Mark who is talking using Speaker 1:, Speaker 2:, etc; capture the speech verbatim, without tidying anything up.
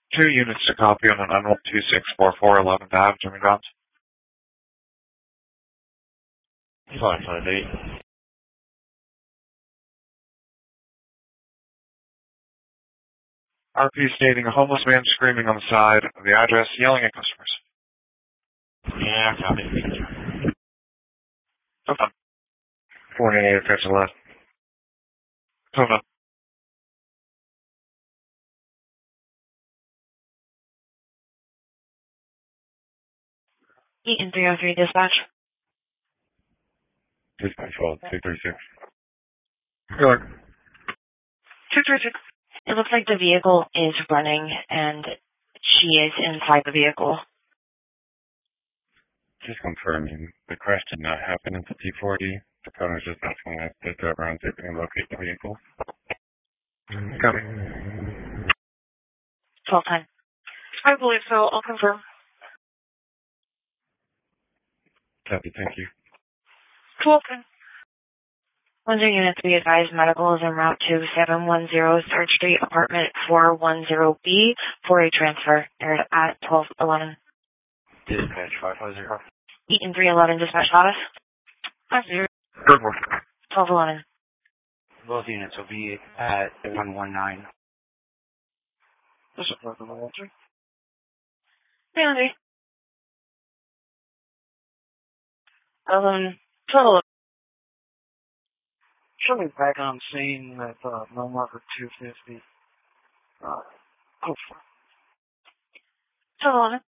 Speaker 1: Two units to copy on an N one two six four four eleventh Avenue, Jimmy John's.
Speaker 2: five five eight.
Speaker 1: R P stating a homeless man screaming on the side of the address, yelling at customers.
Speaker 2: Yeah, copy.
Speaker 1: Hold on. four eighty-eight, catch the left. Hold on.
Speaker 3: Eaton three oh three dispatch.
Speaker 2: Dispatch call two three six.
Speaker 1: Go ahead.
Speaker 3: two three six. It looks like the vehicle is running and she is inside the vehicle.
Speaker 2: Just confirming, the crash did not happen into T forty. The code is just asking that they drive around so they can locate the vehicle.
Speaker 1: Copy.
Speaker 3: twelve ten. I believe so. I'll confirm.
Speaker 2: Copy, thank you.
Speaker 3: twelve ten. Windsor unit to be advised, medical is en route to seven one zero third Street, apartment four one zero B for a transfer aired at twelve eleven.
Speaker 2: Dispatch five five zero.
Speaker 3: Eaton three eleven dispatch status. five zero.
Speaker 1: Good one.
Speaker 3: twelve eleven.
Speaker 4: Both units will be at one one nine.
Speaker 1: This is Parker Walter.
Speaker 3: three hundred. eleven. twelve.
Speaker 1: Showing back on scene with uh, no marker two fifty. Uh, oh,
Speaker 3: twelve eleven.